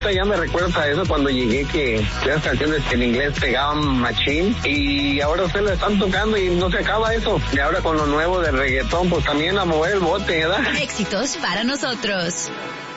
Ya me recuerdo a eso cuando llegué, que las canciones en inglés pegaban machín, y ahora ustedes lo están tocando y no se acaba eso. Y ahora con lo nuevo del reggaetón, pues también a mover el bote, ¿verdad? Éxitos para nosotros.